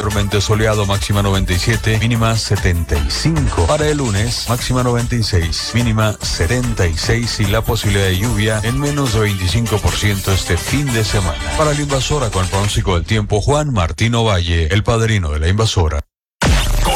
mayormente soleado, máxima 97, mínima 75. Para el lunes, máxima 96, mínima 76 y la posibilidad de lluvia en menos de 25% este fin de semana. Para la invasora, con el pronóstico del tiempo, Juan Martín Ovalle, el padrino de la invasora.